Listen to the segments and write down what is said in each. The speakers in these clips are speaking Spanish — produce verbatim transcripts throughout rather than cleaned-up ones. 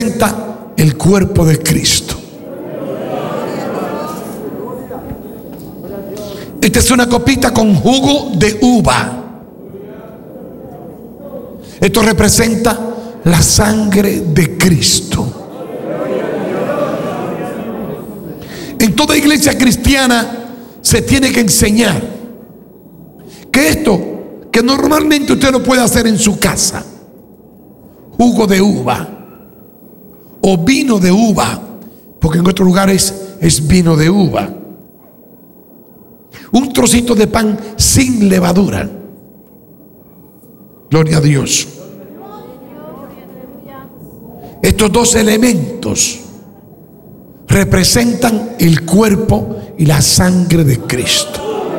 el cuerpo de Cristo. Esta es una copita con jugo de uva. Esto representa la sangre de Cristo. En toda iglesia cristiana se tiene que enseñar que esto, que normalmente usted lo puede hacer en su casa, jugo de uva o vino de uva, porque en otros lugares es vino de uva, un trocito de pan sin levadura. Gloria a Dios. Estos dos elementos representan el cuerpo y la sangre de Cristo.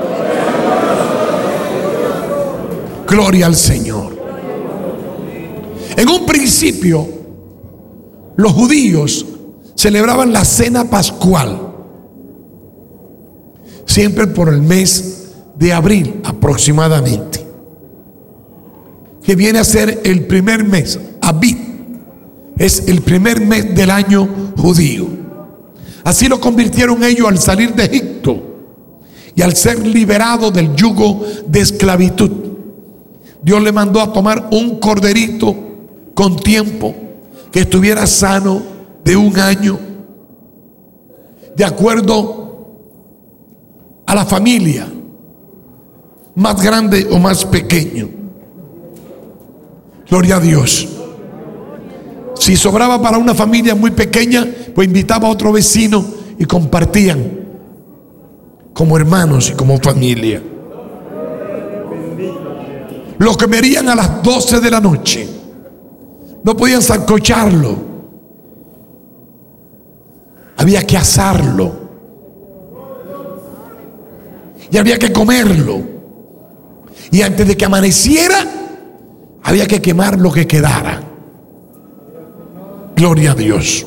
Gloria al Señor. En un principio, los judíos celebraban la cena pascual siempre por el mes de abril aproximadamente, que viene a ser el primer mes. Abib es el primer mes del año judío. Así lo convirtieron ellos al salir de Egipto y al ser liberado del yugo de esclavitud. Dios le mandó a tomar un corderito con tiempo, que estuviera sano, de un año, de acuerdo a la familia, más grande o más pequeño. Gloria a Dios. Si sobraba para una familia muy pequeña, pues invitaba a otro vecino y compartían como hermanos y como familia. Lo comerían a las doce de la noche. No podían sancocharlo. Había que asarlo. Y había que comerlo. Y antes de que amaneciera, había que quemar lo que quedara. Gloria a Dios.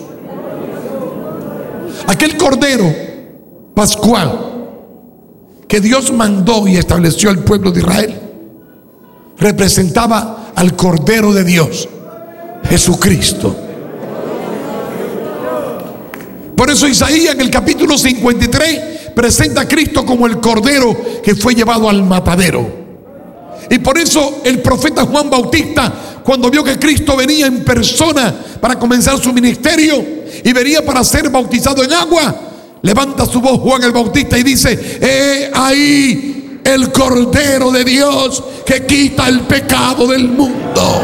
Aquel cordero pascual que Dios mandó y estableció al pueblo de Israel representaba al Cordero de Dios, Jesucristo. Por eso Isaías en el capítulo cincuenta y tres presenta a Cristo como el Cordero que fue llevado al matadero. Y por eso el profeta Juan Bautista, cuando vio que Cristo venía en persona para comenzar su ministerio y venía para ser bautizado en agua, levanta su voz Juan el Bautista y dice: he ahí el Cordero de Dios que quita el pecado del mundo.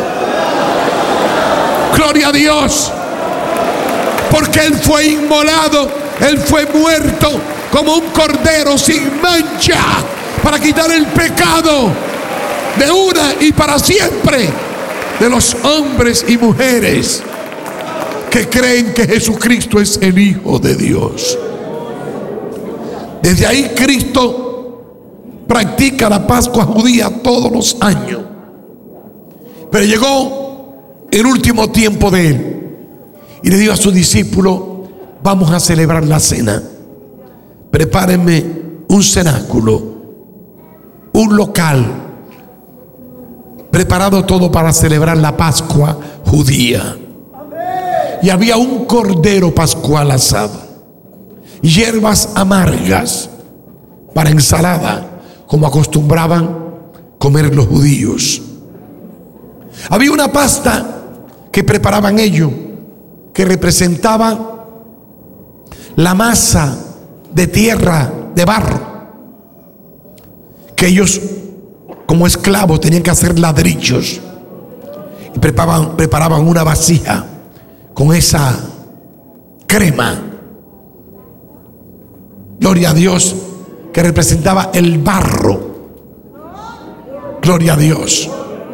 Gloria a Dios. Porque Él fue inmolado, Él fue muerto como un cordero sin mancha para quitar el pecado de una y para siempre de los hombres y mujeres que creen que Jesucristo es el Hijo de Dios. Desde ahí Cristo practica la Pascua judía todos los años. Pero llegó el último tiempo de Él y le dijo a sus discípulos: vamos a celebrar la cena. Prepárenme un cenáculo, un local, preparado todo para celebrar la Pascua judía. Y había un cordero pascual asado, hierbas amargas para ensalada, como acostumbraban comer los judíos. Había una pasta que preparaban ellos, que representaba la masa de tierra, de barro, que ellos como esclavos tenían que hacer ladrillos y preparaban, preparaban una vasija con esa crema, gloria a Dios, que representaba el barro. Gloria a Dios.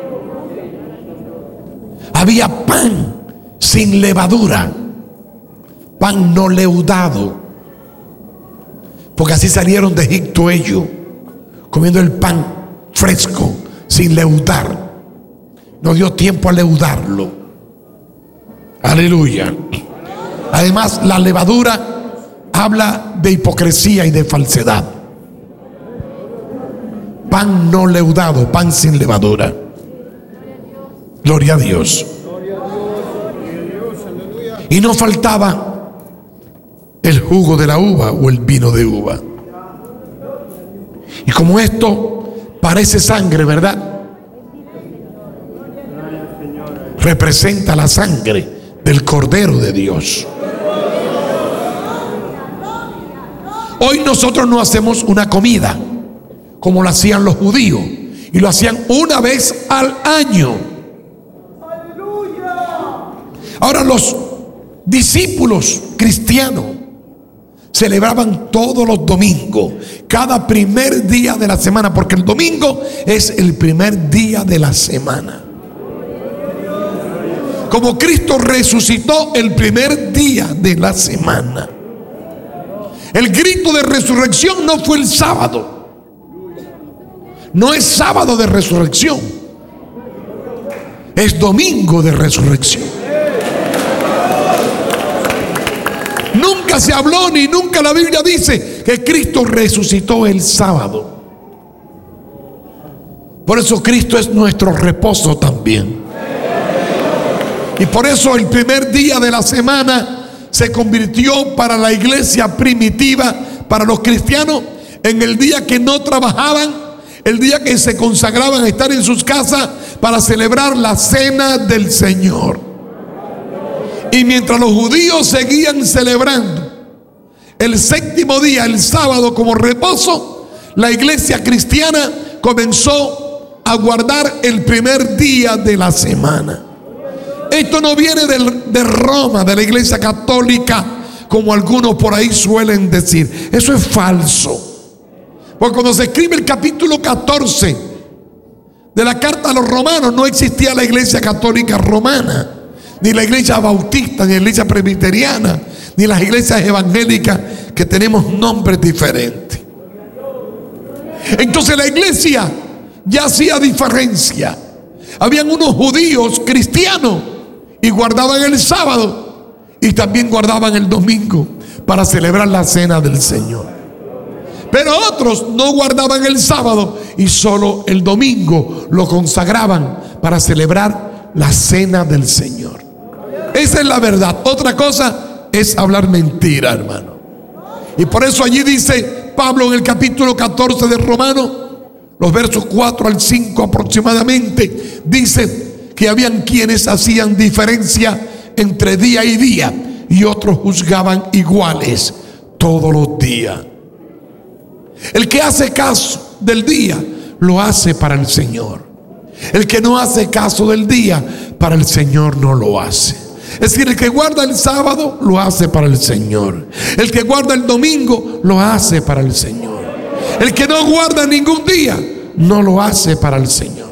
Había pan sin levadura, pan no leudado, porque así salieron de Egipto ellos, comiendo el pan fresco, sin leudar. No dio tiempo a leudarlo. Aleluya. Además, la levadura habla de hipocresía y de falsedad. Pan no leudado, pan sin levadura. Gloria a Dios. y no faltaba el jugo de la uva o el vino de uva. Y como esto parece sangre, ¿verdad? Representa la sangre del Cordero de Dios. Hoy nosotros no hacemos una comida como lo hacían los judíos, y lo hacían una vez al año. Ahora los discípulos cristianos celebraban todos los domingos, cada primer día de la semana, porque el domingo es el primer día de la semana. Como Cristo resucitó el primer día de la semana, el grito de resurrección no fue el sábado. No es sábado de resurrección, es domingo de resurrección. Nunca se habló ni nunca la Biblia dice que Cristo resucitó el sábado. Por eso Cristo es nuestro reposo también. Y por eso el primer día de la semana se convirtió para la iglesia primitiva, para los cristianos, en el día que no trabajaban, el día que se consagraban a estar en sus casas para celebrar la cena del Señor. Y mientras los judíos seguían celebrando el séptimo día, el sábado, como reposo, la iglesia cristiana comenzó a guardar el primer día de la semana. Esto no viene de, de Roma, de la iglesia católica, como algunos por ahí suelen decir. Eso es falso. Porque cuando se escribe el capítulo catorce de la carta a los romanos, no existía la iglesia católica romana, ni la iglesia bautista, ni la iglesia presbiteriana, ni las iglesias evangélicas, que tenemos nombres diferentes. Entonces la iglesia ya hacía diferencia. Habían unos judíos cristianos y guardaban el sábado y también guardaban el domingo para celebrar la cena del Señor. Pero otros no guardaban el sábado y solo el domingo lo consagraban para celebrar la cena del Señor. Esa es la verdad. Otra cosa es hablar mentira, hermano. Y por eso allí dice Pablo en el capítulo catorce de Romanos, los versos cuatro al cinco aproximadamente, dice que habían quienes hacían diferencia entre día y día y otros juzgaban iguales todos los días. El que hace caso del día lo hace para el Señor. El que no hace caso del día, para el Señor no lo hace. Es decir, el que guarda el sábado lo hace para el Señor. El que guarda el domingo lo hace para el Señor. El que no guarda ningún día no lo hace para el Señor.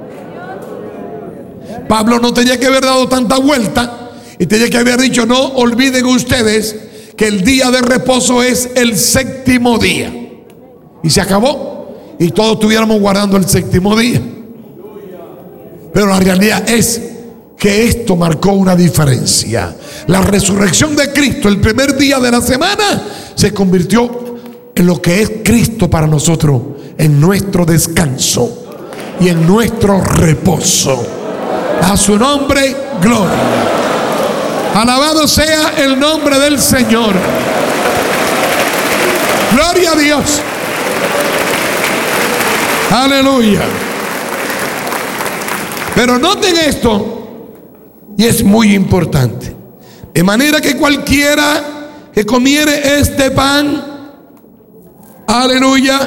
Pablo no tenía que haber dado tanta vuelta y tenía que haber dicho: no olviden ustedes que el día de reposo es el séptimo día. Y se acabó y todos estuviéramos guardando el séptimo día. Pero la realidad es que esto marcó una diferencia. La resurrección de Cristo el primer día de la semana se convirtió en lo que es Cristo para nosotros, en nuestro descanso y en nuestro reposo. A su nombre, gloria. Alabado sea el nombre del Señor. Gloria a Dios. Aleluya. Pero noten esto, y es muy importante. De manera que cualquiera que comiere este pan, aleluya,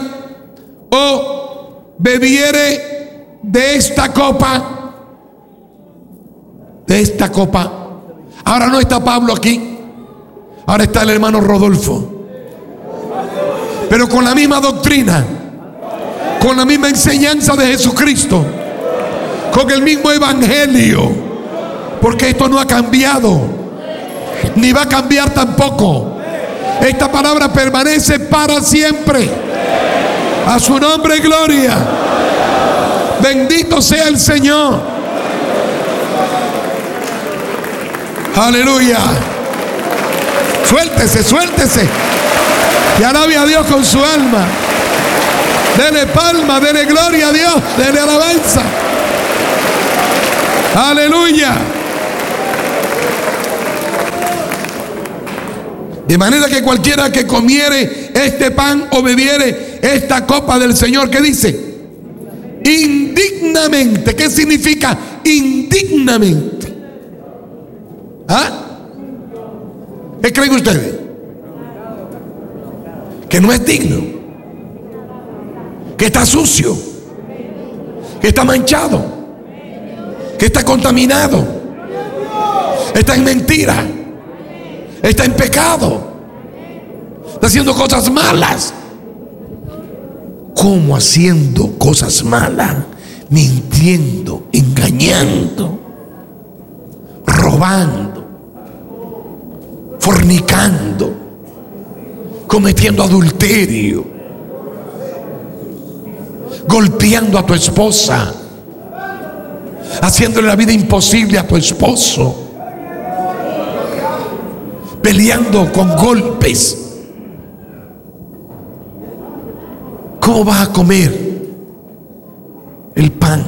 o bebiere de esta copa, de esta copa. Ahora no está Pablo aquí, ahora está el hermano Rodolfo, pero con la misma doctrina, con la misma enseñanza de Jesucristo, con el mismo evangelio, porque esto no ha cambiado, ni va a cambiar tampoco. Esta palabra permanece para siempre. A su nombre, gloria. Bendito sea el Señor. Aleluya. Suéltese, suéltese. Y alabe a Dios con su alma. Dele palma, dele gloria a Dios, dele alabanza. Aleluya. De manera que cualquiera que comiere este pan o bebiere esta copa del Señor, ¿qué dice? Indignamente. ¿Qué significa indignamente? ¿Ah? ¿Qué creen ustedes? Que no es digno, que está sucio, que está manchado, que está contaminado, está en mentira, está en pecado, está haciendo cosas malas. ¿Cómo haciendo cosas malas? Mintiendo, engañando, robando, fornicando, cometiendo adulterio, golpeando a tu esposa, haciéndole la vida imposible a tu esposo, peleando con golpes. ¿Cómo vas a comer el pan?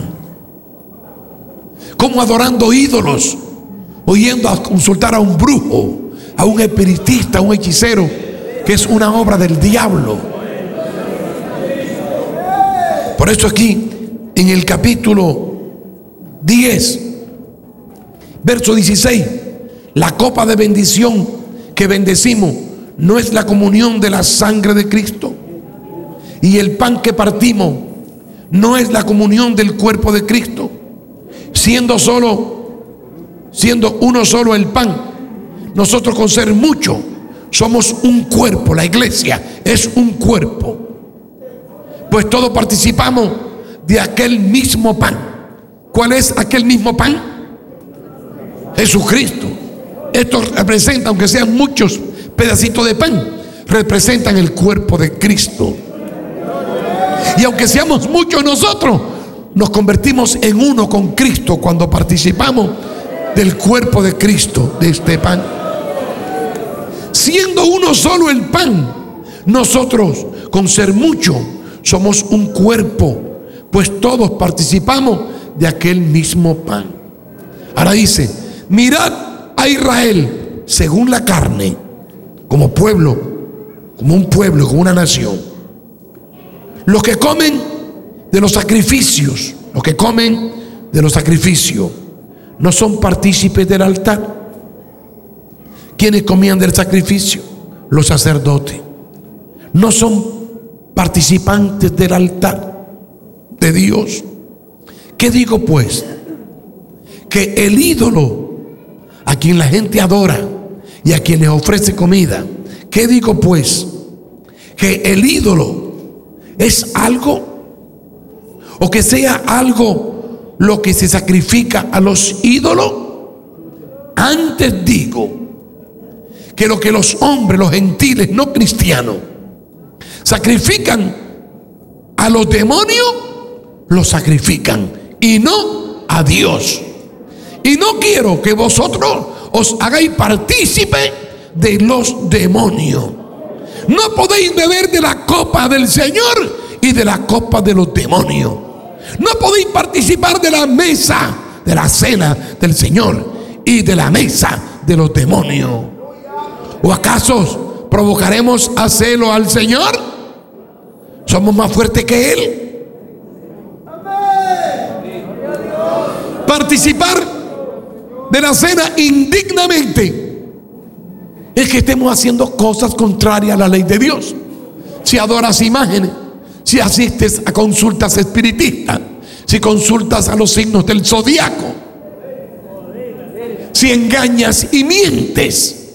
¿Cómo adorando ídolos? O yendo a consultar a un brujo, a un espiritista, a un hechicero, que es una obra del diablo. Por eso aquí en el capítulo diez, verso dieciséis, la copa de bendición que bendecimos no es la comunión de la sangre de Cristo, y el pan que partimos no es la comunión del cuerpo de Cristo. Siendo solo, siendo uno solo el pan, nosotros con ser mucho somos un cuerpo. La iglesia es un cuerpo, pues todos participamos de aquel mismo pan. ¿Cuál es aquel mismo pan? Jesucristo. Esto representa, aunque sean muchos pedacitos de pan, representan el cuerpo de Cristo. Y aunque seamos muchos nosotros, nos convertimos en uno con Cristo cuando participamos del cuerpo de Cristo, de este pan. Siendo uno solo el pan, nosotros con ser mucho somos un cuerpo, pues todos participamos de aquel mismo pan. Ahora dice: mirad a Israel según la carne, como pueblo, como un pueblo, como una nación. Los que comen de los sacrificios, los que comen de los sacrificios, no son partícipes del altar. ¿Quiénes comían del sacrificio? Los sacerdotes. No son participantes del altar de Dios. ¿Qué digo pues? Que el ídolo a quien la gente adora y a quien le ofrece comida, ¿qué digo pues? Que el ídolo es algo, o que sea algo lo que se sacrifica a los ídolos. Antes digo que lo que los hombres, los gentiles no cristianos, sacrifican a los demonios, los sacrifican y no a Dios. Y no quiero que vosotros os hagáis partícipe de los demonios. No podéis beber de la copa del Señor y de la copa de los demonios. No podéis participar de la mesa, de la cena del Señor y de la mesa de los demonios. ¿O acaso provocaremos a celo al Señor? ¿Somos más fuertes que Él? Participar de la cena indignamente es que estemos haciendo cosas contrarias a la ley de Dios. Si adoras imágenes, si asistes a consultas espiritistas, si consultas a los signos del zodiaco, si engañas y mientes,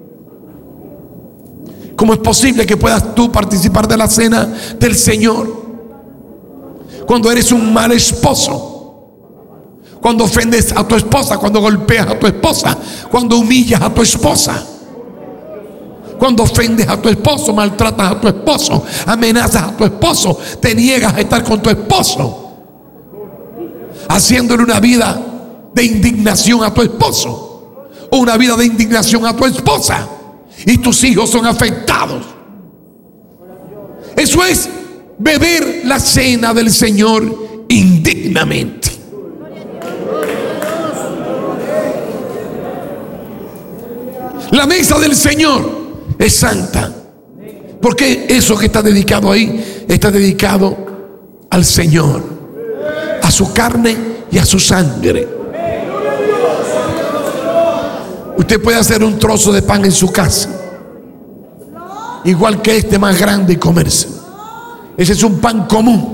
¿cómo es posible que puedas tú participar de la cena del Señor cuando eres un mal esposo? Cuando ofendes a tu esposa, cuando golpeas a tu esposa, cuando humillas a tu esposa, cuando ofendes a tu esposo, maltratas a tu esposo, amenazas a tu esposo, te niegas a estar con tu esposo, haciéndole una vida de indignación a tu esposo o una vida de indignación a tu esposa, y tus hijos son afectados. Eso es beber la cena del Señor indignamente. La mesa del Señor es santa. Porque eso que está dedicado ahí está dedicado al Señor, a su carne y a su sangre. Usted puede hacer un trozo de pan en su casa, igual que este más grande, y comerse. Ese es un pan común.